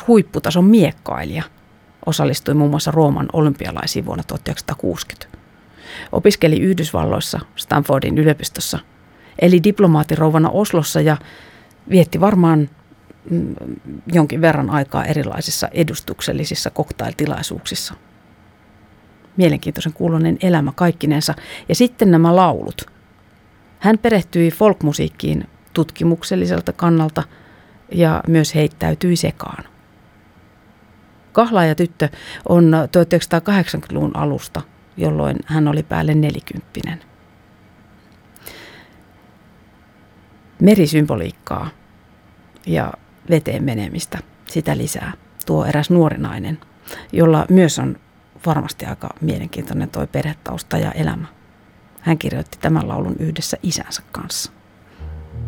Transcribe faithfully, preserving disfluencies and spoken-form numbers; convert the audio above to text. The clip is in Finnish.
huipputason miekkailija. Osallistui muun muassa Rooman olympialaisiin vuonna tuhatyhdeksänsataakuusikymmentä. Opiskeli Yhdysvalloissa Stanfordin yliopistossa. Eli diplomaattirouvana Oslossa ja vietti varmaan jonkin verran aikaa erilaisissa edustuksellisissa cocktailtilaisuuksissa. Mielenkiintoisen kuuloinen elämä kaikkinensa. Ja sitten nämä laulut. Hän perehtyi folkmusiikkiin tutkimukselliselta kannalta ja myös heittäytyi sekaan. Kahlaajatyttö on tuhatyhdeksänsataakahdeksankymmentäluvun alusta, jolloin hän oli päälle nelikymppinen. Merisymboliikkaa ja veteen menemistä, sitä lisää tuo eräs nuori nainen, jolla myös on varmasti aika mielenkiintoinen toi perhetausta ja elämä. Hän kirjoitti tämän laulun yhdessä isänsä kanssa.